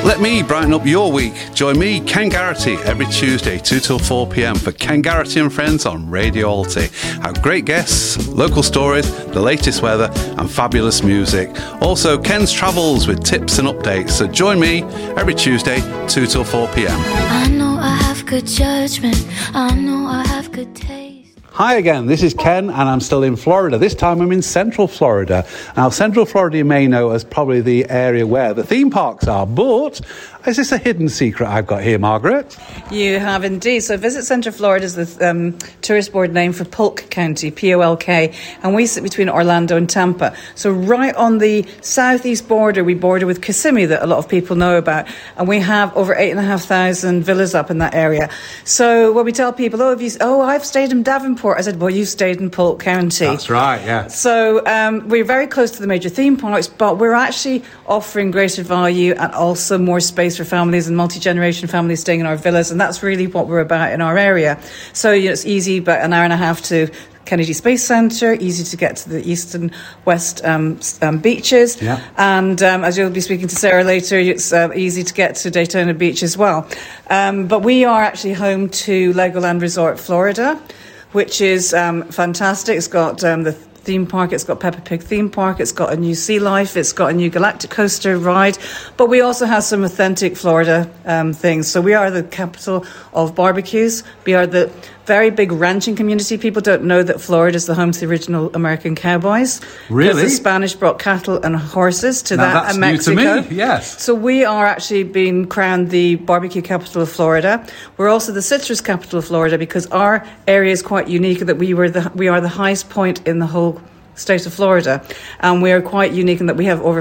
Let me brighten up your week. Join me, Ken Garrity, every Tuesday, 2 till 4 p.m. for Ken Garrity and Friends on Radio Alty. Have great guests, local stories, the latest weather and fabulous music. Also, Ken's travels with tips and updates. So join me every Tuesday, 2 till 4 p.m. I know I have good judgment. I know I have good taste. Hi again, this is Ken and I'm still in Florida. This time I'm in Central Florida. Now, Central Florida you may know as probably the area where the theme parks are, but is this a hidden secret I've got here, Margaret? You have indeed. So Visit Central Florida is the tourist board name for Polk County, P-O-L-K, and we sit between Orlando and Tampa. So right on the southeast border, we border with Kissimmee that a lot of people know about, and we have over 8,500 villas up in that area. So when we tell people, I've stayed in Davenport, I said, well, you stayed in Polk County. That's right, yeah. So we're very close to the major theme parks, but we're actually offering greater value and also more space for families and multi-generation families staying in our villas, and that's really what we're about in our area. So it's easy, about an hour and a half to Kennedy Space Centre, easy to get to the east and west beaches. Yeah. And as you'll be speaking to Sarah later, it's easy to get to Daytona Beach as well. But we are actually home to Legoland Resort Florida, which is fantastic. It's got the theme park, it's got Peppa Pig theme park, it's got a new Sea Life, it's got a new Galactic Coaster ride, but we also have some authentic Florida things. So we are the capital of barbecues. We are the very big ranching community. People don't know that Florida is the home to the original American cowboys. Really? Because the Spanish brought cattle and horses to now that and Mexico. New to me, yes. So we are actually being crowned the barbecue capital of Florida. We're also the citrus capital of Florida because our area is quite unique that we are the highest point in the whole state of Florida, and we are quite unique in that we have over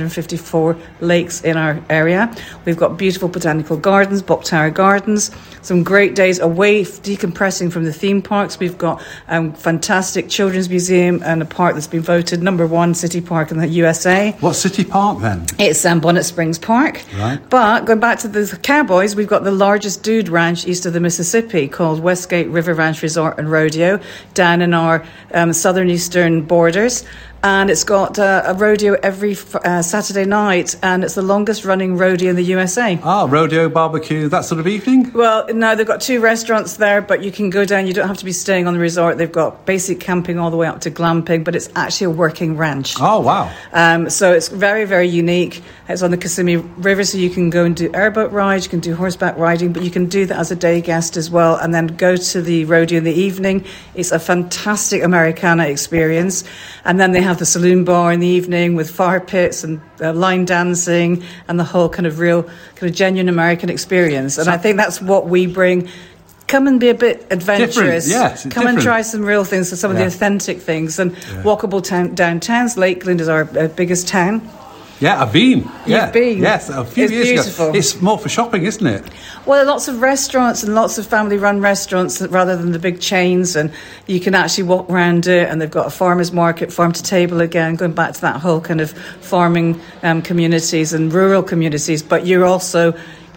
554 lakes in our area. We've got beautiful botanical gardens, Buck Tower Gardens, some great days away decompressing from the theme parks. We've got fantastic children's museum and a park that's been voted #1 city park in the USA. What city park then? It's Bonnet Springs Park. Right. But going back to the cowboys, we've got the largest dude ranch east of the Mississippi called Westgate River Ranch Resort and Rodeo down in our southern eastern borders. And it's got a rodeo every Saturday night, and it's the longest running rodeo in the USA. Rodeo, barbecue, that sort of evening? Well, no, they've got 2 restaurants there, but you can go down. You don't have to be staying on the resort. They've got basic camping all the way up to glamping, but it's actually a working ranch. Oh, wow. So it's very, very unique. It's on the Kissimmee River, so you can go and do airboat rides, you can do horseback riding, but you can do that as a day guest as well, and then go to the rodeo in the evening. It's a fantastic Americana experience. And then they have the saloon bar in the evening with fire pits and line dancing and the whole kind of real, kind of genuine American experience. And I think that's what we bring. Come and be a bit adventurous. Yes, Come and try some real things, so some of the authentic things. And walkable downtowns. Lakeland is our biggest town. Yeah, I've been. Yeah. You've been? Yes, a few years beautiful. ago. It's more for shopping, isn't it? Well, there are lots of restaurants and lots of family-run restaurants rather than the big chains, and you can actually walk around it, and they've got a farmer's market, farm to table again, going back to that whole kind of farming communities and rural communities. But you're also,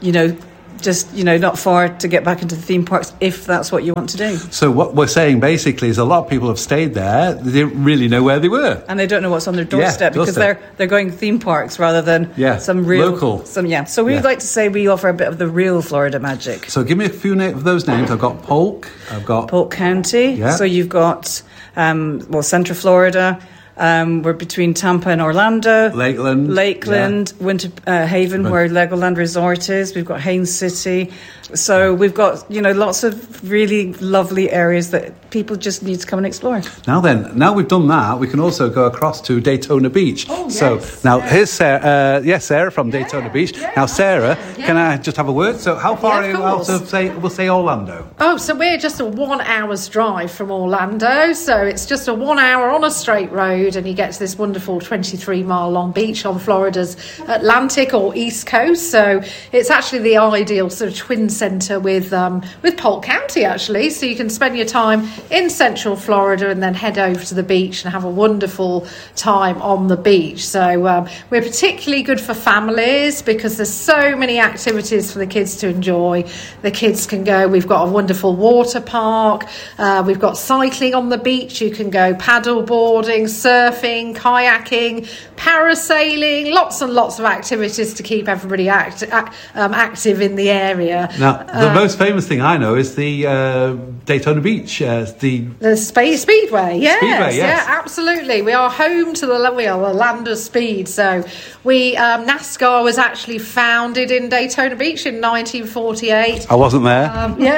not far to get back into the theme parks if that's what you want to do. So what we're saying basically is a lot of people have stayed there. They didn't really know where they were. And they don't know what's on their doorstep because they're going theme parks rather than some real... local. So we'd like to say we offer a bit of the real Florida magic. So give me a few of those names. I've got Polk. I've got... Polk County. Yeah. So you've got, Central Florida. We're between Tampa and Orlando. Lakeland, Winter Haven, where Legoland Resort is. We've got Haines City. So we've got, lots of really lovely areas that people just need to come and explore. Now we've done that, we can also go across to Daytona Beach. Oh, yes. So now here's Sarah. Sarah from Daytona Beach. Yeah, now, Sarah, can I just have a word? So how far are you out of, we'll say Orlando? Oh, so we're just a 1 hour's drive from Orlando. So it's just a 1 hour on a straight road, and you get to this wonderful 23-mile long beach on Florida's Atlantic or East Coast. So it's actually the ideal sort of twin centre with Polk County, actually. So you can spend your time in Central Florida and then head over to the beach and have a wonderful time on the beach. So we're particularly good for families because there's so many activities for the kids to enjoy. The kids can go, we've got a wonderful water park, we've got cycling on the beach, you can go paddle boarding, surfing, surfing, kayaking, parasailing, lots and lots of activities to keep everybody active in the area. Now, the most famous thing I know is the Daytona Beach, the Speedway. Yes, Speedway, yes. Yeah, absolutely. We are home to the land of speed. So NASCAR was actually founded in Daytona Beach in 1948. I wasn't there.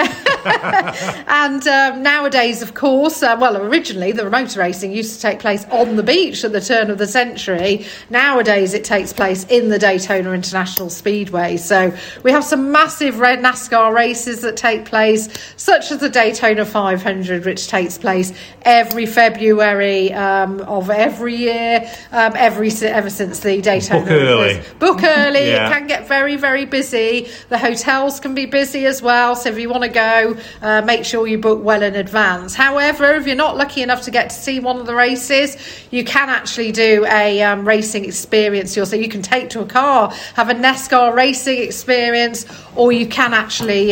And nowadays, of course, originally the motor racing used to take place on the beach at the turn of the century. Nowadays, it takes place in the Daytona International Speedway. So we have some massive red NASCAR races that take place, such as the Daytona 500, which takes place every February of every year, ever since the Daytona. Book early. Yeah. It can get very, very busy. The hotels can be busy as well. So if you want to go, make sure you book well in advance. However, if you're not lucky enough to get to see one of the races, you can actually do a racing experience. So you can take to a car, have a NASCAR racing experience, or you can actually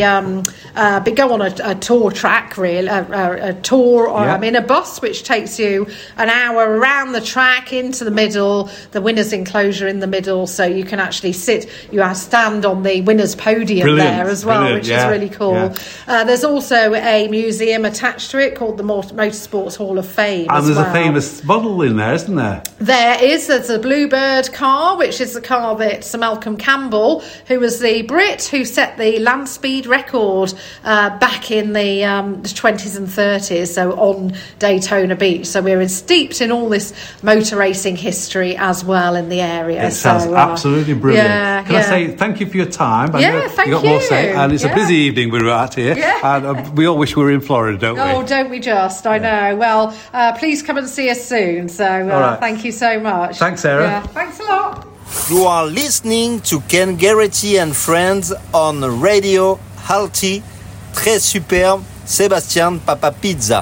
go on a tour track, really, a tour in a bus, which takes you an hour around the track into the middle, the winner's enclosure in the middle, so you can actually stand on the winner's podium there as well, which is really cool. Yeah. There's also a museum attached to it called the Motorsports Hall of Fame. And there's a famous model in there, isn't there? There's a Bluebird car, which is the car that Sir Malcolm Campbell, who was the Brit who set the land speed record back in the 20s and 30s, so on Daytona Beach. So we're steeped in all this motor racing history as well in the area. It sounds absolutely brilliant. Can I say thank you for your time? Thank you. Got more to say, and it's a busy evening we're at here. Yeah. And we all wish we were in Florida, don't we? Oh, don't we just? I know. Well, please come and see us soon. So thank you so much. Thanks, Sarah. Yeah. Thanks a lot. You are listening to Ken Garrity and Friends on Radio Halti. Très superbe, Sébastien Papa Pizza.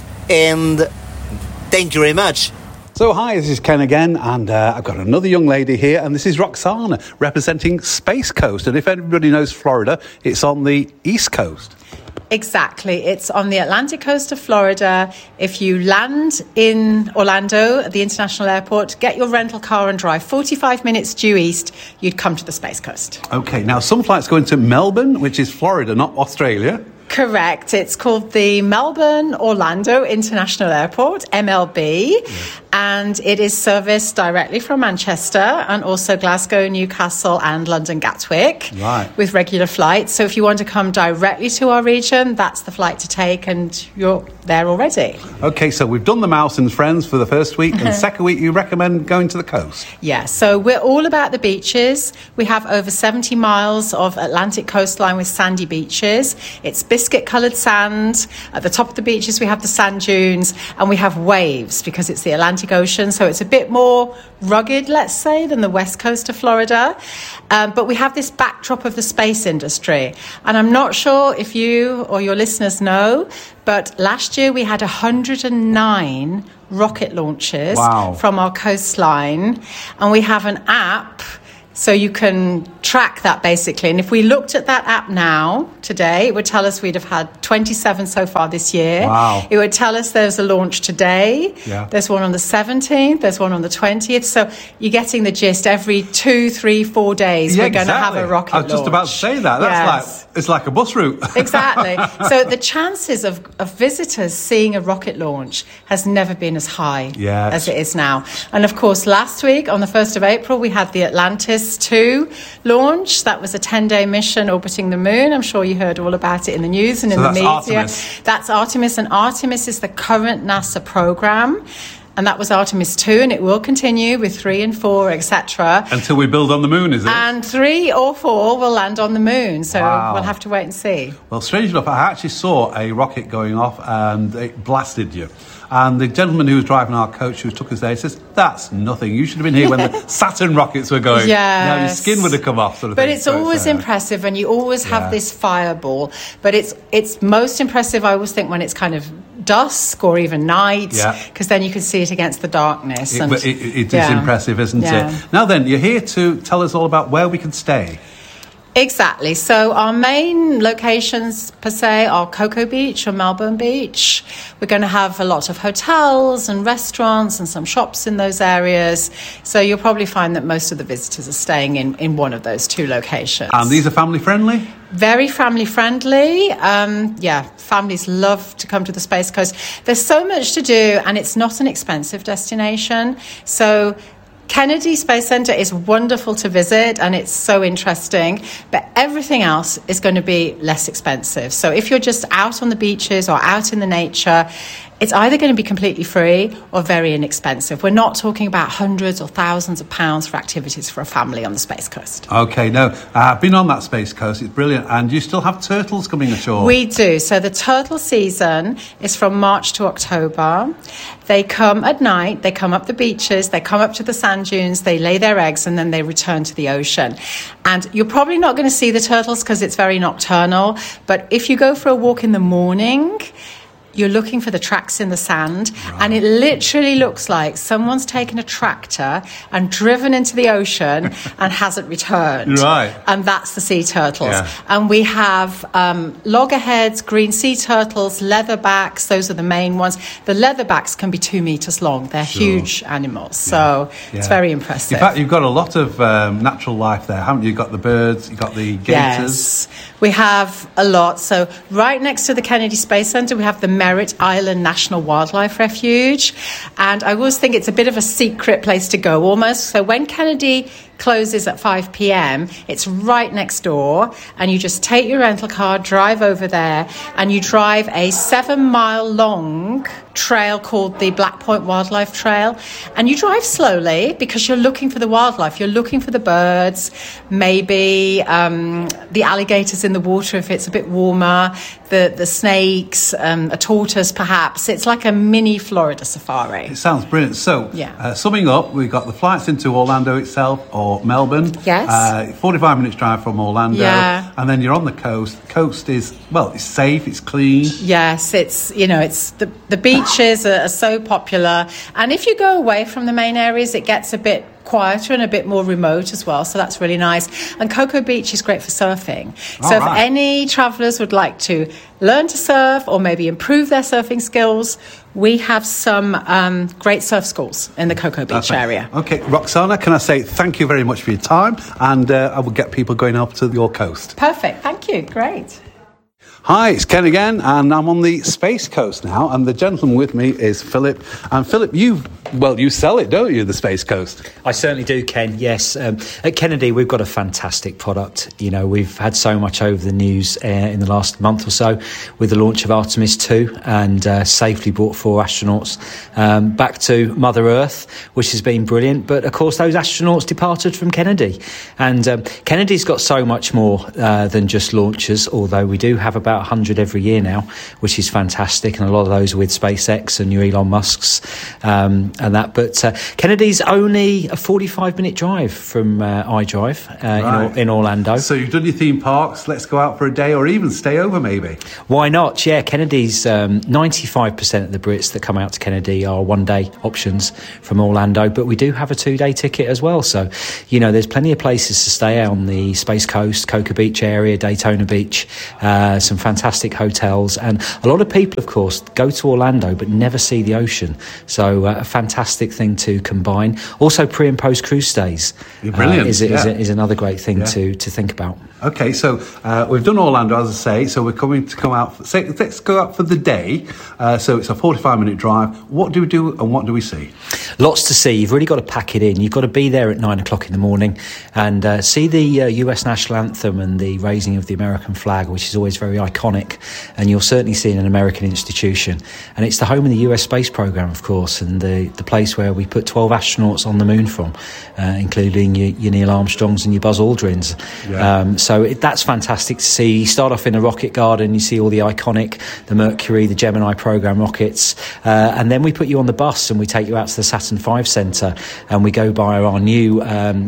And thank you very much. So hi, this is Ken again, and I've got another young lady here, and this is Roxana representing Space Coast. And if anybody knows Florida, it's on the East Coast. Exactly. It's on the Atlantic coast of Florida. If you land in Orlando at the international airport, get your rental car and drive 45 minutes due east, you'd come to the Space Coast. Okay, now some flights go into Melbourne, which is Florida, not Australia. Correct. It's called the Melbourne Orlando International Airport, MLB, and it is serviced directly from Manchester and also Glasgow, Newcastle and London Gatwick with regular flights. So if you want to come directly to our region, that's the flight to take and you're there already. Okay, so we've done the Mouse and Friends for the first week, and second week you recommend going to the coast. Yeah, so we're all about the beaches. We have over 70 miles of Atlantic coastline with sandy beaches. It's biscuit-coloured sand. At the top of the beaches we have the sand dunes, and we have waves because it's the Atlantic Ocean, so it's a bit more rugged, let's say, than the west coast of Florida. But we have this backdrop of the space industry. And I'm not sure if you or your listeners know, but last year we had 109 rocket launches from our coastline. And we have an app so you can track that basically. And if we looked at that app now, today, it would tell us we'd have had 27 so far this year. Wow. It would tell us there's a launch today. Yeah. There's one on the 17th. There's one on the 20th. So you're getting the gist. Every 2, 3, 4 days, we're going to have a rocket launch. I was just about to say that. That's it's like a bus route. Exactly. So the chances of visitors seeing a rocket launch has never been as high as it is now. And of course, last week on the 1st of April, we had the Atlantis 2 launch. That was a 10-day mission orbiting the moon. I'm sure you heard all about it in the news and in the media. Artemis. That's Artemis, and Artemis is the current NASA program. And that was Artemis 2, and it will continue with 3 and 4, etc. Until we build on the moon, is it? And 3 or 4 will land on the moon, so we'll have to wait and see. Well, strange enough, I actually saw a rocket going off and it blasted you. And the gentleman who was driving our coach who took us there says, that's nothing. You should have been here when the Saturn rockets were going. Now your skin would have come off, sort of but thing. It's always impressive, and you always have this fireball. But it's most impressive, I always think, when it's kind of dusk or even night, because then you can see it against the darkness. It is impressive, isn't it? Now then, you're here to tell us all about where we can stay. Exactly. So our main locations per se are Cocoa Beach or Melbourne Beach. We're going to have a lot of hotels and restaurants and some shops in those areas. So you'll probably find that most of the visitors are staying in one of those two locations. And these are family friendly? Very family friendly. Families love to come to the Space Coast. There's so much to do and it's not an expensive destination. So Kennedy Space Centre is wonderful to visit and it's so interesting, but everything else is going to be less expensive. So if you're just out on the beaches or out in the nature, it's either going to be completely free or very inexpensive. We're not talking about hundreds or thousands of pounds for activities for a family on the Space Coast. Okay, no, I've been on that Space Coast. It's brilliant. And you still have turtles coming ashore? We do. So the turtle season is from March to October. They come at night, they come up the beaches, they come up to the sand dunes, they lay their eggs and then they return to the ocean. And you're probably not going to see the turtles because it's very nocturnal. But if you go for a walk in the morning, you're looking for the tracks in the sand, and it literally looks like someone's taken a tractor and driven into the ocean and hasn't returned. Right. And that's the sea turtles. Yeah. And we have loggerheads, green sea turtles, leatherbacks. Those are the main ones. The leatherbacks can be 2 meters long. They're huge animals. So it's very impressive. In fact, you've got a lot of natural life there, haven't you? You've got the birds, you've got the gators. Yes, we have a lot. So right next to the Kennedy Space Centre, we have the Merritt Island National Wildlife Refuge. And I always think it's a bit of a secret place to go almost. So when Kennedy closes at 5 p.m, it's right next door, and you just take your rental car, drive over there, and you drive a 7-mile long trail called the Black Point Wildlife Trail. And you drive slowly because you're looking for the wildlife, you're looking for the birds, maybe the alligators in the water if it's a bit warmer, the snakes, a tortoise perhaps. It's like a mini Florida safari. It sounds brilliant. So, summing up, we've got the flights into Orlando itself or Melbourne. Yes. 45 minutes drive from Orlando. Yeah. And then you're on the coast. The coast is, well, it's safe, it's clean. Yes, it's the beaches are so popular. And if you go away from the main areas, it gets a bit quieter and a bit more remote as well, so that's really nice. And Cocoa Beach is great for surfing. So if any travellers would like to learn to surf or maybe improve their surfing skills, we have some great surf schools in the Cocoa Beach area. Okay, Roxana, can I say thank you very much for your time, and I will get people going up to your coast. Perfect, thank you, great. Hi, it's Ken again, and I'm on the Space Coast now, and the gentleman with me is Philip. And Philip, you sell it, don't you, the Space Coast? I certainly do, Ken, yes. At Kennedy, we've got a fantastic product. You know, we've had so much over the news in the last month or so with the launch of Artemis 2 and safely brought 4 astronauts back to Mother Earth, which has been brilliant. But, of course, those astronauts departed from Kennedy. And Kennedy's got so much more than just launches, although we do have about 100 every year now, which is fantastic, and a lot of those are with SpaceX and Elon Musk's and that. But Kennedy's only a 45-minute drive from iDrive in Orlando. So you've done your theme parks. Let's go out for a day or even stay over maybe. Why not? Yeah, Kennedy's 95% of the Brits that come out to Kennedy are one-day options from Orlando, but we do have a 2-day ticket as well. So, you know, there's plenty of places to stay on the Space Coast, Cocoa Beach area, Daytona Beach, some fantastic hotels, and a lot of people, of course, go to Orlando but never see the ocean. So a fantastic thing to combine. Also, pre and post cruise stays is another great thing to think about. Okay, so we've done Orlando, as I say, so we're coming to come out. Let's go out for the day. So it's a 45-minute drive. What do we do and what do we see? Lots to see. You've really got to pack it in. You've got to be there at 9 o'clock in the morning and see the US national anthem and the raising of the American flag, which is always very iconic. And you'll certainly see an American institution. And it's the home of the US space program, of course, and the place where we put 12 astronauts on the moon from, including your Neil Armstrongs and your Buzz Aldrins. Yeah. So that's fantastic to see. You start off in a rocket garden, you see all the iconic, the Mercury, the Gemini program rockets, and then we put you on the bus and we take you out to the Saturn V Centre and we go by our new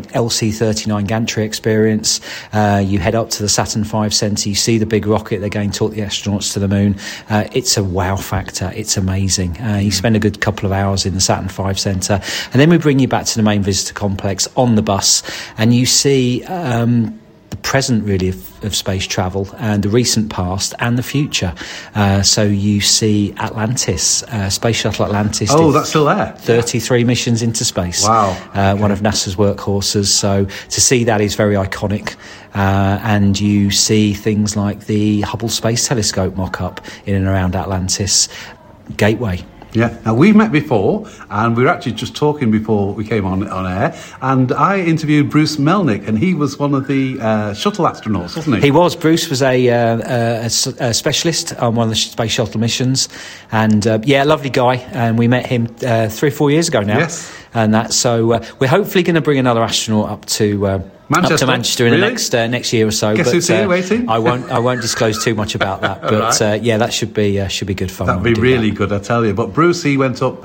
LC-39 gantry experience. You head up to the Saturn V Centre, you see the big rocket, they're going to talk the astronauts to the moon. It's a wow factor, it's amazing. You spend a good couple of hours in the Saturn V Centre and then we bring you back to the main visitor complex on the bus and you see the present really of space travel, and the recent past and the future. So you see Atlantis, Space Shuttle Atlantis. Oh, that's still there. 33 missions into space. Wow. Okay. One of NASA's workhorses. So to see that is very iconic. And you see things like the Hubble Space Telescope mock-up in and around Atlantis. Gateway. Yeah. Now, we've met before, and we were actually just talking before we came on air, and I interviewed Bruce Melnick, and he was one of the shuttle astronauts, wasn't he? He was. Bruce was a specialist on one of the space shuttle missions, and lovely guy, and we met him 3 or 4 years ago now. Yes. And that, so we're hopefully going to bring another astronaut up to Manchester in really? the next year or so. Guess who's here waiting? I won't disclose too much about that, but right. That should be good fun. That'd be really good, I tell you. But Bruce, he went up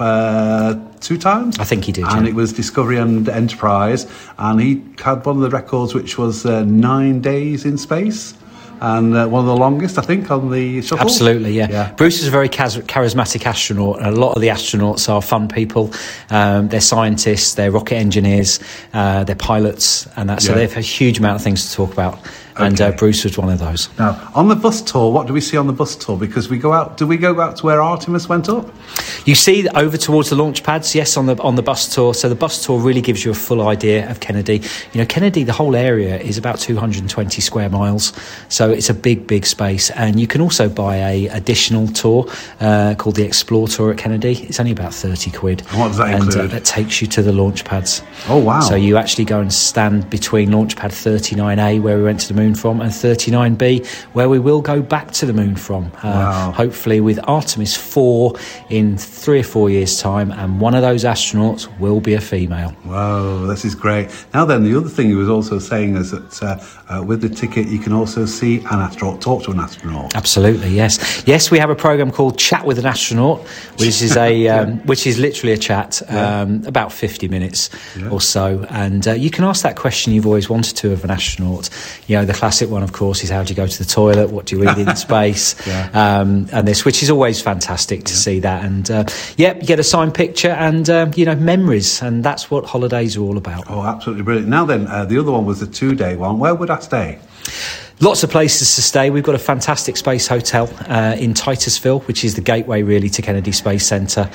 2 times. I think he did, and it was Discovery and Enterprise, and he had one of the records, which was 9 days in space. And one of the longest, I think, on the shuttle. Absolutely, yeah. Bruce is a very charismatic astronaut, and a lot of the astronauts are fun people. They're scientists, they're rocket engineers, they're pilots, and that. So they have a huge amount of things to talk about. And Bruce was one of those. Now, on the bus tour, what do we see on the bus tour? Because we go out. Do we go out to where Artemis went up? You see over towards the launch pads, yes, on the bus tour. So the bus tour really gives you a full idea of Kennedy. You know, Kennedy, the whole area is about 220 square miles, so it's a big space. And you can also buy a additional tour called the Explore Tour at Kennedy. It's only about 30 quid. And what does that include? And that takes you to the launch pads. Oh wow! So you actually go and stand between launch pad 39A, where we went to the moon from, and 39B, where we will go back to the moon from. Wow. Hopefully with Artemis 4 in 3 or 4 years' time, and one of those astronauts will be a female. Wow, this is great. Now then, the other thing he was also saying is that with the ticket you can also see an astronaut, talk to an astronaut. Absolutely, yes. We have a programme called Chat with an Astronaut, which is which is literally a chat, about 50 minutes or so, and you can ask that question you've always wanted to of an astronaut. You know, the classic one, of course, is how do you go to the toilet? What do you eat in space? And this, which is always fantastic to see that. And you get a signed picture and memories, and that's what holidays are all about. Oh, absolutely brilliant. Now then, the other one was the 2-day one. Where would I stay? Lots of places to stay. We've got a fantastic space hotel in Titusville, which is the gateway really to Kennedy Space Centre.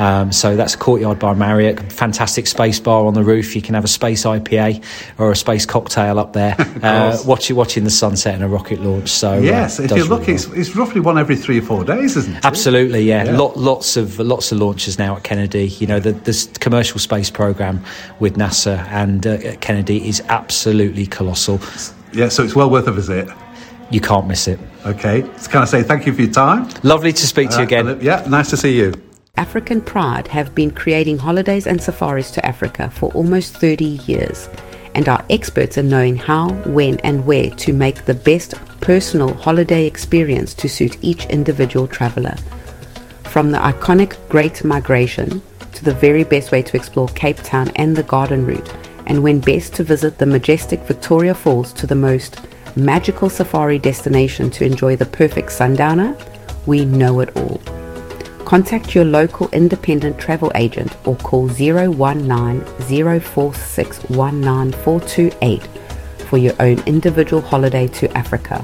So that's a Courtyard by Marriott, fantastic space bar on the roof. You can have a space IPA or a space cocktail up there, watching the sunset and a rocket launch. So yes, if you look, it's roughly one every 3 or 4 days, isn't it? Absolutely, yeah. Lots of launches now at Kennedy. You know, the commercial space program with NASA and Kennedy is absolutely colossal. Yeah, so it's well worth a visit. You can't miss it. Okay. So can I say thank you for your time? Lovely to speak to you again. Yeah, nice to see you. African Pride have been creating holidays and safaris to Africa for almost 30 years and are experts in knowing how, when and where to make the best personal holiday experience to suit each individual traveller. From the iconic Great Migration to the very best way to explore Cape Town and the Garden Route, and when best to visit the majestic Victoria Falls to the most magical safari destination to enjoy the perfect sundowner, we know it all. Contact your local independent travel agent or call 019 046 19428 for your own individual holiday to Africa.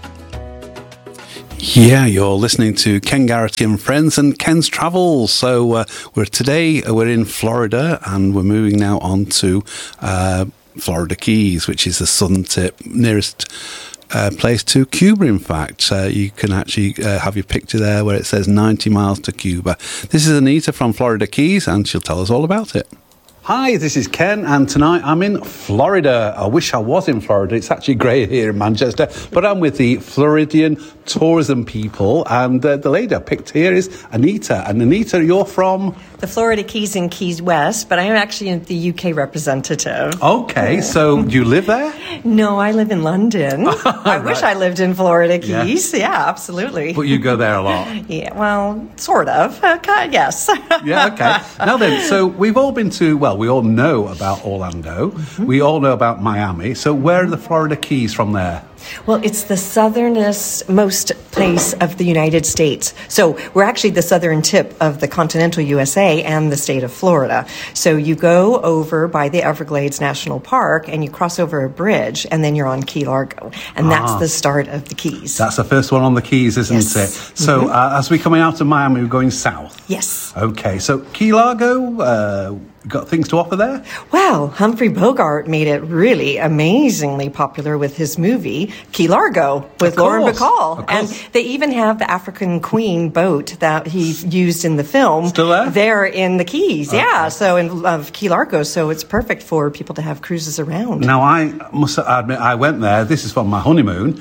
Yeah, you're listening to Ken Garrity and Friends and Ken's Travels. So we're in Florida, and we're moving now on to Florida Keys, which is the southern tip, nearest place to Cuba, in fact. You can actually have your picture there where it says 90 miles to Cuba. This is Anita from Florida Keys, and she'll tell us all about it. Hi, this is Ken, and tonight I'm in Florida. I wish I was in Florida. It's actually grey here in Manchester, but I'm with the Floridian tourism people, and the lady I picked here is Anita. And Anita, you're from? The Florida Keys and Keys West, but I am actually the UK representative. Okay, so do you live there? No, I live in London. I wish I lived in Florida Keys. Yeah, absolutely. But you go there a lot? Yeah, well, sort of. Yes. Yeah, okay. Now then, so we've all been to, well, we all know about Orlando. Mm-hmm. We all know about Miami. So where are the Florida Keys from there? Well, it's the southernmost place of the United States. So we're actually the southern tip of the continental USA and the state of Florida. So you go over by the Everglades National Park and you cross over a bridge and then you're on Key Largo. And that's the start of the Keys. That's the first one on the Keys, isn't it? So as we're coming out of Miami, we're going south. Yes. Okay, so Key Largo, got things to offer there? Well, Humphrey Bogart made it really amazingly popular with his movie, Key Largo, with Lauren Bacall. And they even have the African Queen boat that he used in the film. Still there in the Keys, yeah. So in Key Largo, so it's perfect for people to have cruises around. Now, I must admit, I went there. This is from my honeymoon,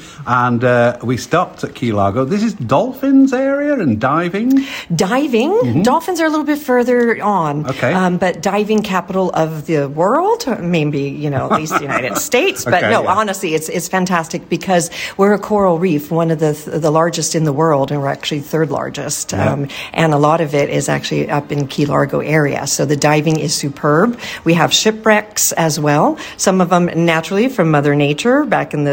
and we stopped at Key Largo. This is dolphins area and diving? Diving? Mm-hmm. Dolphins are a little bit further on. Okay. But diving capital of the world, maybe, at least the United States. But honestly, it's fantastic because we're a coral reef, one of the largest in the world, and we're actually third largest. And a lot of it is actually up in Key Largo area. So the diving is superb. We have shipwrecks as well. Some of them naturally from Mother Nature back in the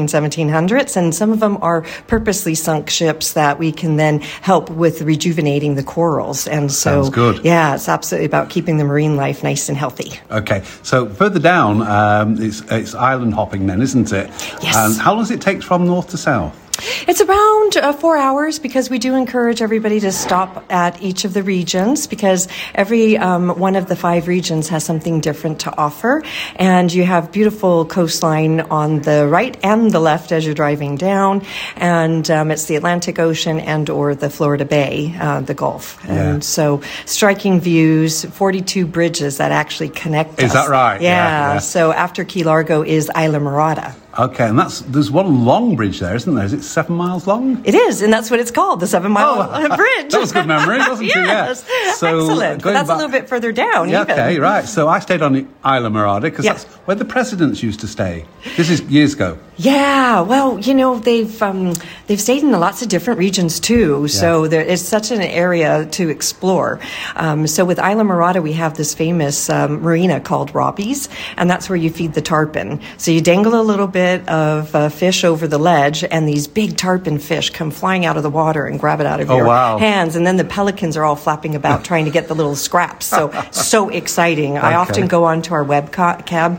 1700s, and some of them are purposely sunk ships that we can then help with rejuvenating the corals. And so, sounds good. Yeah, it's absolutely about keeping the marine life nice and healthy. Okay, so further down, it's island hopping then, isn't it? Yes. And how long does it take from north to south? It's around 4 hours because we do encourage everybody to stop at each of the regions because every one of the 5 regions has something different to offer. And you have beautiful coastline on the right and the left as you're driving down. And it's the Atlantic Ocean and or the Florida Bay, the Gulf. Yeah. And so striking views, 42 bridges that actually connect us. Is that right? Yeah. So after Key Largo is Isla Mirada. Okay, and there's one long bridge there, isn't there? Is it 7 miles long? It is, and that's what it's called, the 7 Mile Bridge. That was good memory, wasn't yes. it? Yeah. So excellent. But that's a little bit further down. Yeah, even. Okay, right. So I stayed on the Isla Mirada because that's where the presidents used to stay. This is years ago. Yeah, well, they've stayed in lots of different regions too. Yeah. So there is such an area to explore. So with Isla Mirada, we have this famous marina called Robbie's, and that's where you feed the tarpon. So you dangle a little bit of fish over the ledge, and these big tarpon fish come flying out of the water and grab it out of your hands, and then the pelicans are all flapping about trying to get the little scraps. So exciting. Okay. I often go onto our webcam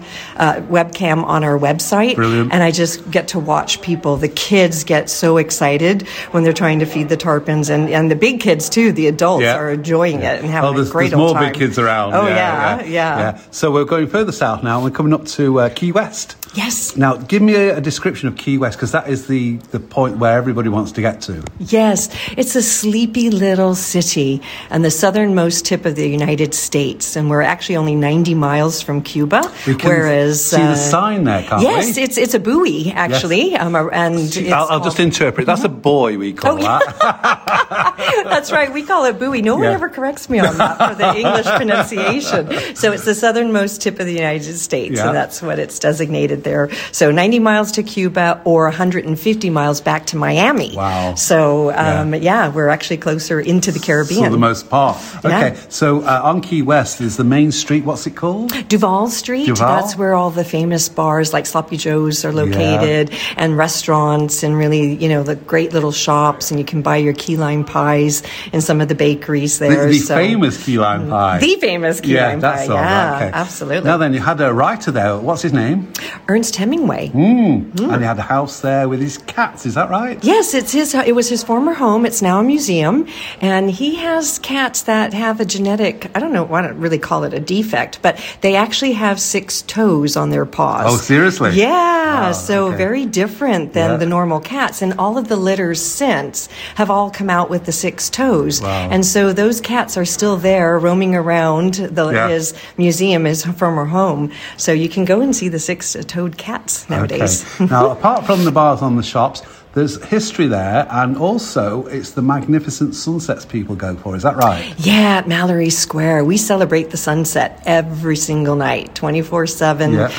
on our website. Brilliant. And I just get to watch people. The kids get so excited when they're trying to feed the tarpons, and the big kids too, the adults are enjoying it and having a great old time. There's more big kids around. Oh, yeah. So we're going further south now. We're coming up to Key West. Yes. Now, give me a description of Key West, because that is the point where everybody wants to get to. Yes. It's a sleepy little city on the southernmost tip of the United States, and we're actually only 90 miles from Cuba. We can see the sign there, can't we? Yes, it's a buoy, actually. Yes. And I'll just interpret. That's a buoy, we call that. That's right. We call it buoy. No one ever corrects me on that for the English pronunciation. So it's the southernmost tip of the United States, and that's what it's designated there. So 90 miles to Cuba or 150 miles back to Miami. Wow. So, we're actually closer into the Caribbean. For the most part. Okay, so on Key West is the main street. What's it called? Duval Street. That's where all the famous bars like Sloppy Joe's are located, and restaurants, and really, the great little shops, and you can buy your key lime pies in some of the bakeries there. The famous key lime pie. The famous key lime pie. That's all right. Okay. Absolutely. Now then, you had a writer there. What's his name? Ernest Hemingway. And he had a house there with his cats. Is that right? Yes, it was his former home. It's now a museum, and he has cats that have a genetic, I don't really call it a defect, but they actually have 6 toes on their paws. Oh, seriously? Yeah, very different than the normal cats, and all of the litters since have all come out with the 6 toes. Wow. And so those cats are still there roaming around his museum, his former home. So you can go and see the 6-toed cats nowadays. Okay. Now, apart from the bars and the shops, there's history there, and also it's the magnificent sunsets people go for. Is that right? Yeah, at Mallory Square. We celebrate the sunset every single night, 24/7. Yeah.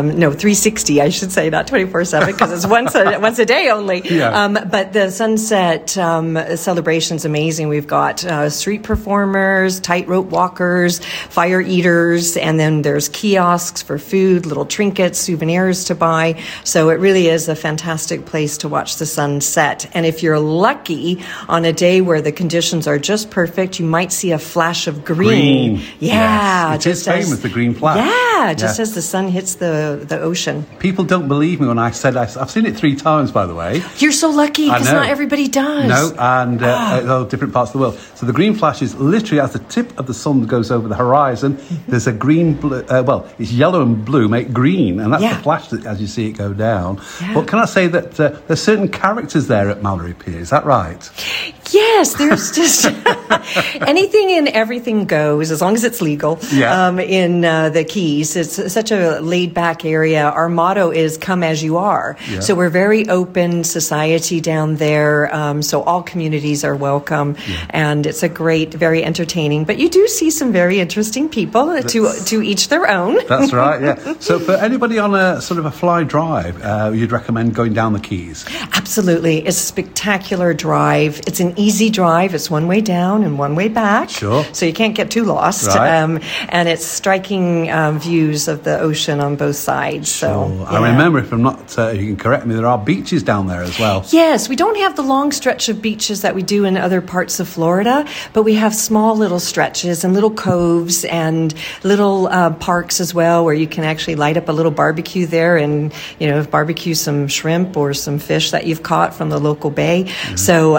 360, I should say, not 24/7, because it's once a day only. Yeah. But the sunset celebration's amazing. We've got street performers, tightrope walkers, fire eaters, and then there's kiosks for food, little trinkets, souvenirs to buy. So it really is a fantastic place to watch the sunset. And if you're lucky, on a day where the conditions are just perfect, you might see a flash of green. Yeah. Yes. It is famous, the green flash. Yeah, just as the sun hits the ocean. People don't believe me when I said I've seen it 3 times, by the way. You're so lucky, because not everybody does. No, and different parts of the world. So the green flash is literally as the tip of the sun goes over the horizon, there's a green, it's yellow and blue make green, and that's the flash that, as you see it go down. Yeah. But can I say that there's certain characters there at Mallory Pier, is that right? Yes, there's just anything and everything goes, as long as it's legal. Yeah. In the Keys, it's such a laid-back area. Our motto is "Come as you are." Yeah. So we're very open society down there. So all communities are welcome, and it's a great, very entertaining. But you do see some very interesting people. To each their own. That's right. Yeah. So for anybody on a sort of a fly drive, you'd recommend going down the Keys. Absolutely, it's a spectacular drive. It's an easy drive. It's one way down and one way back. Sure. So you can't get too lost. Right. And it's striking views of the ocean on both sides. Sure. So I remember, if I'm not, you can correct me, there are beaches down there as well. Yes, we don't have the long stretch of beaches that we do in other parts of Florida, but we have small little stretches and little coves and little parks as well, where you can actually light up a little barbecue there and, barbecue some shrimp or some fish that you've caught from the local bay. Mm-hmm. So,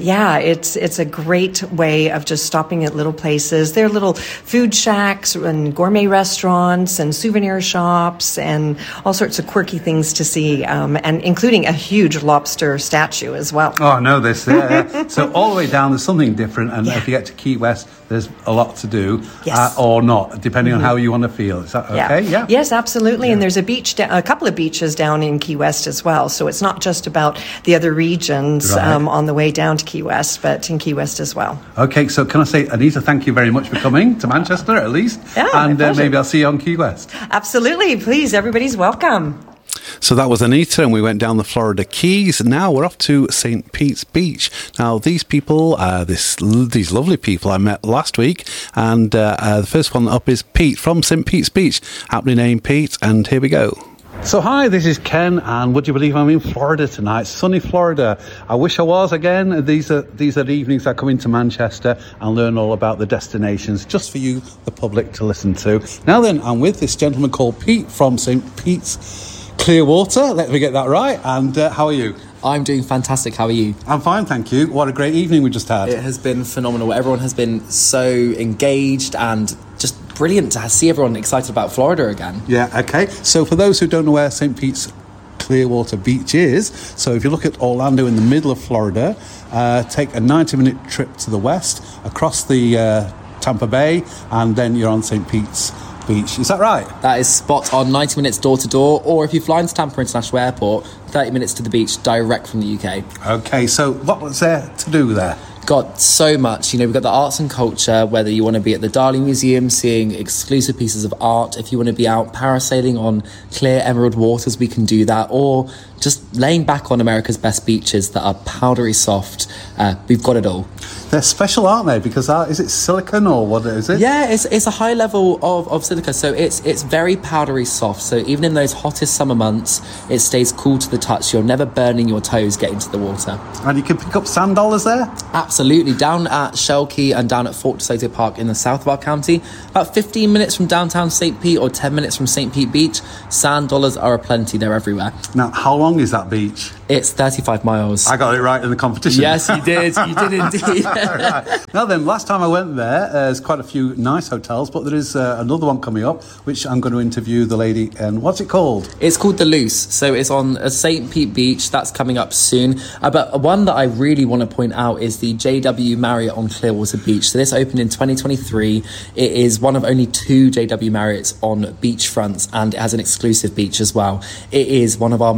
it's a great way of just stopping at little places. There are little food shacks and gourmet restaurants and souvenir shops and all sorts of quirky things to see, and including a huge lobster statue as well. Oh, I know this. Yeah. So all the way down, there's something different, and if you get to Key West, there's a lot to do, or not, depending on how you want to feel. Is that okay? Yeah. Yes, absolutely. And there's a couple of beaches down in Key West as well. So it's not just about the other regions on the way down to Key West, but in Key West as well. Okay, so can I say, Anita, thank you very much for coming to Manchester, at least. Yeah, and maybe I'll see you on Key West. Absolutely. Please, everybody's welcome. So that was Anita, and we went down the Florida Keys. Now we're off to St. Pete's Beach. Now these people, these lovely people I met last week, and the first one up is Pete from St. Pete's Beach, aptly named Pete, and here we go. So hi, this is Ken, and would you believe I'm in Florida tonight? Sunny Florida. I wish I was again. These are the evenings I come into Manchester and learn all about the destinations, just for you, the public, to listen to. Now then, I'm with this gentleman called Pete from St. Pete's Clearwater. Let me get that right. And how are you? I'm doing fantastic. How are you? I'm fine, thank you. What a great evening we just had. It has been phenomenal. Everyone has been so engaged and just brilliant to see everyone excited about Florida again. Yeah, okay. So for those who don't know where St. Pete's Clearwater Beach is, so if you look at Orlando in the middle of Florida, take a 90-minute trip to the west, across the Tampa Bay, and then you're on St. Pete's Beach. Is that right? That is spot on. 90 minutes door to door, or if you fly into Tampa International Airport, 30 minutes to the beach direct from the UK. Okay, so what was there to do there? Got so much. We've got the arts and culture, whether you want to be at the Darling Museum seeing exclusive pieces of art, if you want to be out parasailing on clear emerald waters, we can do that, or just laying back on America's best beaches that are powdery soft. We've got it all. They're special, aren't they? Because is it silicone or what is it? Yeah, it's a high level of silica, so it's very powdery soft. So even in those hottest summer months, it stays cool to the touch. You're never burning your toes getting to the water. And you can pick up sand dollars there? Absolutely. Down at Shell Key and down at Fort DeSoto Park in the south of our county, about 15 minutes from downtown St. Pete or 10 minutes from St. Pete Beach, sand dollars are aplenty. They're everywhere. Now, how long is that beach? It's 35 miles. I got it right in the competition. Yes, you did. You did indeed. Right. Now then, last time I went there's quite a few nice hotels, but there is another one coming up, which I'm going to interview the lady. And what's it called? It's called The Loose. So it's on St. Pete Beach. That's coming up soon. But one that I really want to point out is the JW Marriott on Clearwater Beach. So this opened in 2023. It is one of only 2 JW Marriotts on beachfronts, and it has an exclusive beach as well. It is one of our most luxurious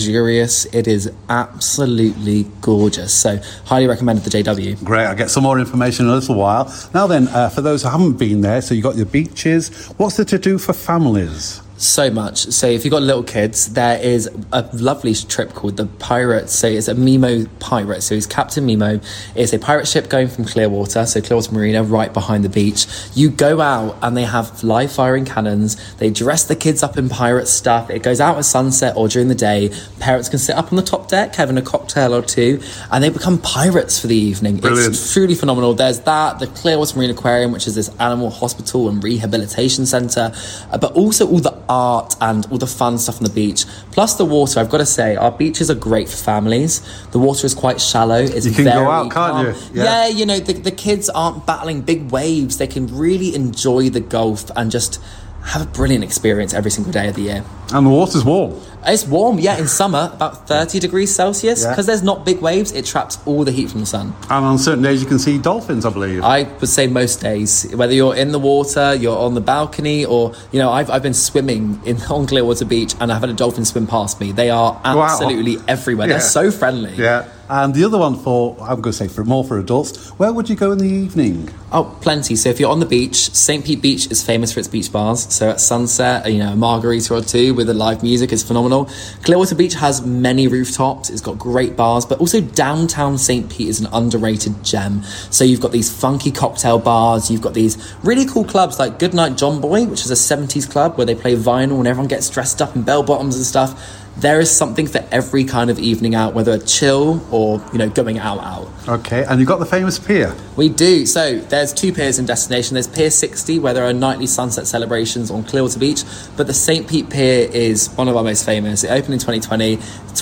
luxurious. It is absolutely gorgeous. So highly recommend the JW. Great, I'll get some more information in a little while. Now then, for those who haven't been there, so you've got your beaches. What's there to do for families? So much. So if you've got little kids, there is a lovely trip called the Pirate. So it's a Mimo pirate. So he's Captain Mimo. It's a pirate ship going from Clearwater, so Clearwater Marina, right behind the beach. You go out and they have live firing cannons. They dress the kids up in pirate stuff. It goes out at sunset or during the day. Parents can sit up on the top deck having a cocktail or two, and they become pirates for the evening. Brilliant. It's truly phenomenal. There's that, the Clearwater Marine Aquarium, which is this animal hospital and rehabilitation centre, but also all the art and all the fun stuff on the beach, plus the water. I've got to say, our beaches are great for families. The water is quite shallow. It's you can very go out, calm. can't you? Yeah, you know, the kids aren't battling big waves. They can really enjoy the Gulf and just have a brilliant experience every single day of the year. And the water's warm. It's warm, yeah, in summer, about 30 degrees Celsius. Yeah. Because there's not big waves, it traps all the heat from the sun. And on certain days you can see dolphins, I believe. I would say most days, whether you're in the water, you're on the balcony, or, you know, I've been swimming on Clearwater Beach and I've had a dolphin swim past me. They are absolutely everywhere. Yeah. They're so friendly. Yeah. And the other one I'm going to say more for adults, where would you go in the evening? Oh, plenty. So if you're on the beach, St. Pete Beach is famous for its beach bars. So at sunset, you know, a margarita or two with the live music is phenomenal. Clearwater Beach has many rooftops. It's got great bars, but also downtown St. Pete is an underrated gem. So you've got these funky cocktail bars. You've got these really cool clubs like Goodnight John Boy, which is a 70s club where they play vinyl and everyone gets dressed up in bell bottoms and stuff. There is something for every kind of evening out, whether a chill or, you know, going out. Okay, and you've got the famous pier. We do. So there's two piers in destination. There's Pier 60, where there are nightly sunset celebrations on Clearwater Beach. But the St. Pete Pier is one of our most famous. It opened in 2020,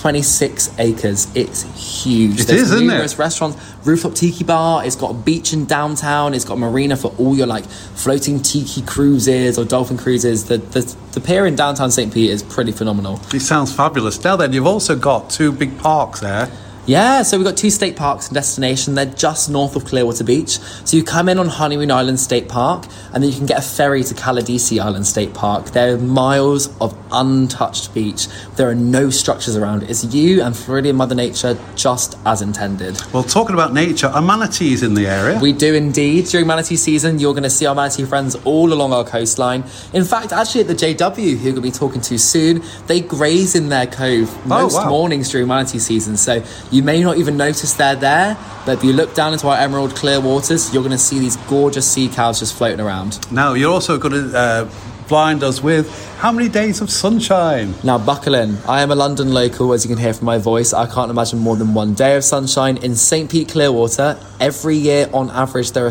26 acres. It's huge. There's numerous restaurants, rooftop tiki bar. It's got a beach in downtown. It's got a marina for all your, like, floating tiki cruises or dolphin cruises. The pier in downtown St. Pete is pretty phenomenal. It sounds fabulous. Now then, you've also got two big parks there. Yeah, so we've got two state parks in destination. They're just north of Clearwater Beach. So you come in on Honeymoon Island State Park, and then you can get a ferry to Caladesi Island State Park. There are miles of untouched beach. There are no structures around it. It's you and Floridian Mother Nature just as intended. Well, talking about nature, are manatees in the area? We do indeed. During manatee season, you're going to see our manatee friends all along our coastline. In fact, actually at the JW, who you're going to be talking to soon, they graze in their cove most mornings during manatee season. So you may not even notice they're there, but if you look down into our emerald clear waters, you're going to see these gorgeous sea cows just floating around. Now, you're also going to blind us with how many days of sunshine? Now, buckle in. I am a London local, as you can hear from my voice. I can't imagine more than one day of sunshine. In St. Pete Clearwater, every year, on average, there are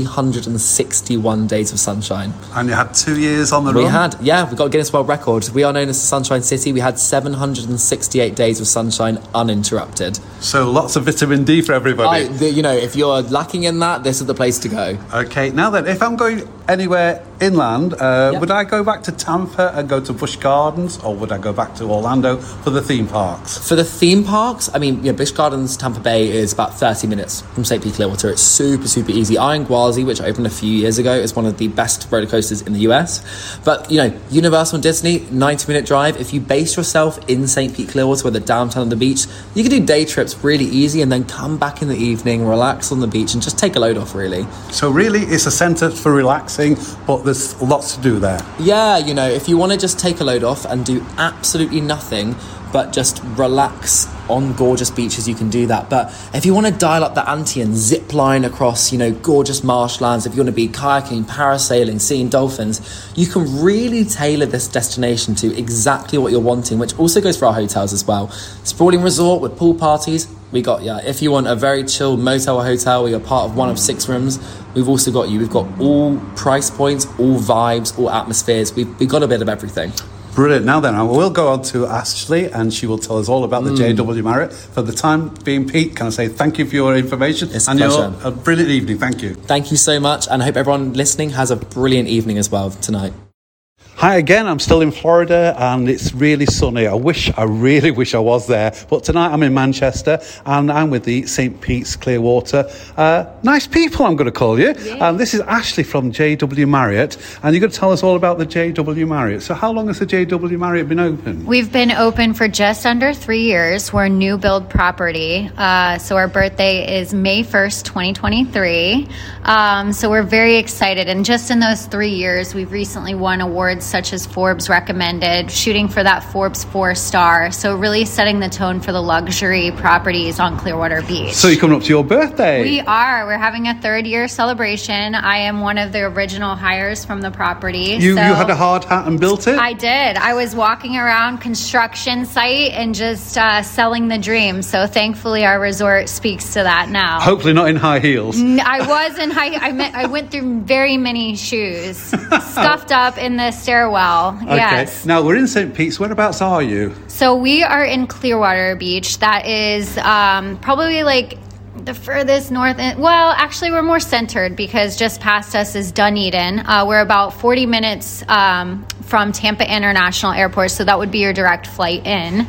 361 days of sunshine. And you had 2 years on the run? We had, yeah. We got a Guinness World Record. We are known as the Sunshine City. We had 768 days of sunshine uninterrupted. So lots of vitamin D for everybody. If you're lacking in that, this is the place to go. Okay, now then, if I'm going anywhere inland, would I go back to Tampa and go to Busch Gardens, or would I go back to Orlando for the theme parks? For the theme parks, I mean, Busch Gardens, Tampa Bay is about 30 minutes from St. Pete Clearwater. It's super, super easy. Iron Gwazi, which opened a few years ago, is one of the best roller coasters in the US. But, Universal and Disney, 90-minute drive. If you base yourself in St. Pete Clearwater, where the downtown and the beach, you can do day trips really easy and then come back in the evening, relax on the beach and just take a load off, really. So really, it's a centre for relaxing, but there's lots to do there. Yeah, if you want to just take a load off and do absolutely nothing but just relax on gorgeous beaches, you can do that. But if you want to dial up the ante and zip line across, gorgeous marshlands, if you want to be kayaking, parasailing, seeing dolphins, you can really tailor this destination to exactly what you're wanting, which also goes for our hotels as well. Sprawling resort with pool parties. We got, if you want a very chill motel or hotel where you're part of one of 6 rooms, we've also got you. We've got all price points, all vibes, all atmospheres. We've got a bit of everything. Brilliant. Now then, I will go on to Ashley, and she will tell us all about the JW Marriott. For the time being, Pete, can I say thank you for your information? It's a pleasure. A brilliant evening. Thank you. Thank you so much, and I hope everyone listening has a brilliant evening as well tonight. Hi again, I'm still in Florida and it's really sunny. I really wish I was there. But tonight I'm in Manchester and I'm with the St. Pete's Clearwater. Nice people, I'm going to call you. Yeah. And this is Ashley from JW Marriott. And you're going to tell us all about the JW Marriott. So how long has the JW Marriott been open? We've been open for just under 3 years. We're a new build property. So our birthday is May 1st, 2023. So we're very excited. And just in those 3 years, we've recently won awards such as Forbes recommended, shooting for that Forbes 4-star. So really setting the tone for the luxury properties on Clearwater Beach. So you're coming up to your birthday. We are. We're having a 3rd year celebration. I am one of the original hires from the property. You had a hard hat and built it? I did. I was walking around construction site and just selling the dream. So thankfully our resort speaks to that now. Hopefully not in high heels. I was in I went through very many shoes, scuffed up in the stairwell. Okay. Yes. Now we're in St. Pete's. Whereabouts are you? So we are in Clearwater Beach. That is probably like the furthest north. Well, actually, we're more centered because just past us is Dunedin. We're about 40 minutes from Tampa International Airport, so that would be your direct flight in.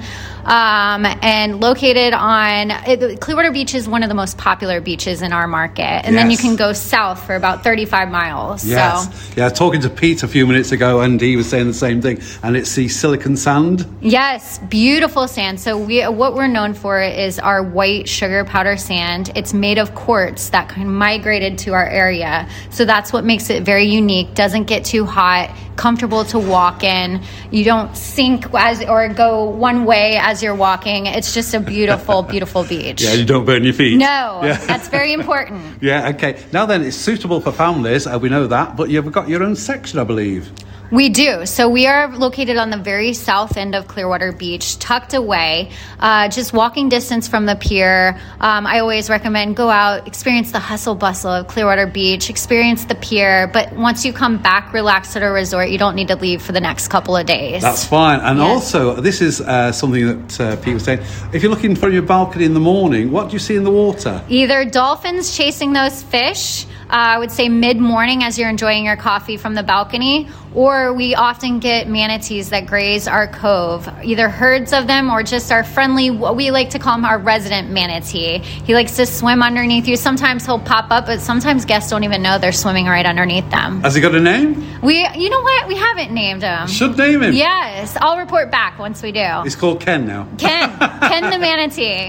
And located on Clearwater Beach is one of the most popular beaches in our market, and then you can go south for about 35 miles. Yes. So. Yeah, talking to Pete a few minutes ago, and he was saying the same thing. And it's the silicon sand. Yes, beautiful sand. So what we're known for is our white sugar powder sand. It's made of quartz that kind of migrated to our area. So that's what makes it very unique. Doesn't get too hot. Comfortable to walk in. You don't sink or go one way as you're walking. It's just a beautiful, beautiful beach. Yeah, you don't burn your feet. No, yeah. That's very important. Yeah, okay. Now then, it's suitable for families. We know that, but you've got your own section, I believe. We do. So we are located on the very south end of Clearwater Beach, tucked away, just walking distance from the pier. I always recommend go out, experience the hustle bustle of Clearwater Beach, experience the pier. But once you come back, relax at a resort, you don't need to leave for the next couple of days. That's fine. And Yes. also, this is something that Pete was saying. If you're looking from your balcony in the morning, what do you see in the water? Either dolphins chasing those fish, I would say mid-morning as you're enjoying your coffee from the balcony, or we often get manatees that graze our cove, either herds of them or just our friendly, what we like to call him our resident manatee. He likes to swim underneath you. Sometimes he'll pop up, but sometimes guests don't even know they're swimming right underneath them. Has he got a name? You know what? We haven't named him. Should name him. Yes, I'll report back once we do. He's called Ken now. Ken the manatee.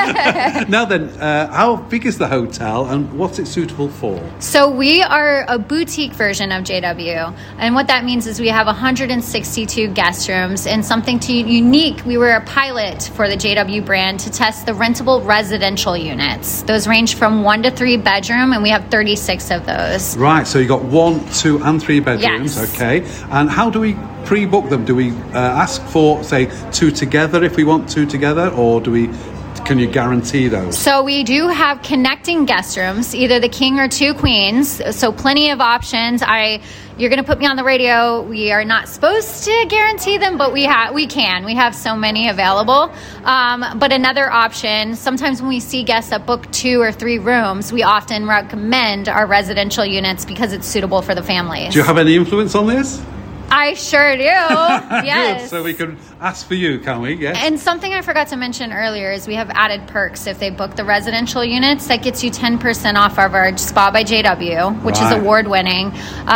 Now then, how big is the hotel and what's it suitable for? So we are a boutique version of JW, and what that means is we have 162 guest rooms and something unique. We were a pilot for the JW brand to test the rentable residential units. Those range from 1 to 3 bedroom, and we have 36 of those. Right, so you got 1, 2 and 3 bedrooms. Yes. Okay. And how do we pre-book them? Do we ask for, say, 2 together if we want 2 together, or can you guarantee those? So we do have connecting guest rooms, either the king or 2 queens. So plenty of options. You're going to put me on the radio. We are not supposed to guarantee them, but we can. We have so many available. But another option, sometimes when we see guests that book 2 or 3 rooms, we often recommend our residential units because it's suitable for the families. Do you have any influence on this? I sure do. Yes. Good. So we can ask for you, can we? Yes. And something I forgot to mention earlier is we have added perks if they book the residential units. That gets you 10% off of our Spa by JW, which is award-winning.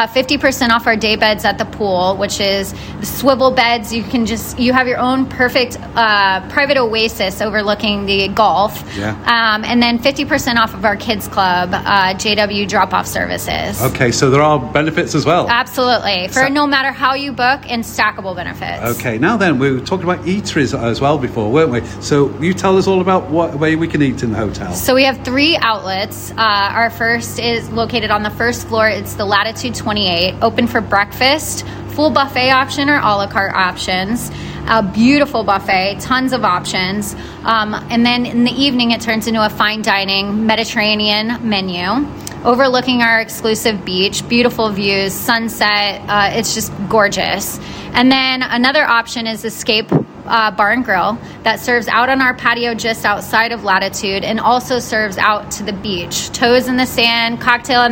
50% off our day beds at the pool, which is the swivel beds. You have your own perfect private oasis overlooking the Gulf. Yeah. And then 50% off of our kids club, JW drop-off services. Okay, so there are benefits as well. Absolutely. For no matter how you book, and stackable benefits. Okay, now then, we were talking about eateries as well before, weren't we? So you tell us all about what way we can eat in the hotel. So we have 3 outlets. Our first is located on the first floor. It's the Latitude 28, open for breakfast, full buffet option or a la carte options. A beautiful buffet, tons of options. And then in the evening, it turns into a fine dining Mediterranean menu. Overlooking our exclusive beach, beautiful views, sunset, it's just gorgeous. And then another option is Escape Bar and Grill that serves out on our patio just outside of Latitude and also serves out to the beach. Toes in the sand, cocktail